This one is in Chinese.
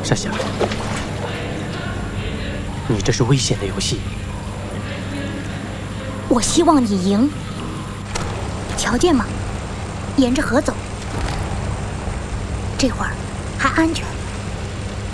夏夏，你这是危险的游戏。 我希望你赢。瞧见吗？沿着河走，这会儿还安全。